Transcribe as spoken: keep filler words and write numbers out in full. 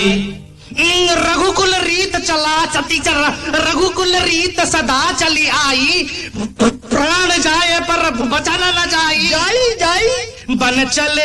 रघुकुल रीत चला चती चल रघुकुल रीत सदा चली आई, प्राण जाए पर बचाना न जाई, जाई जाई बन चले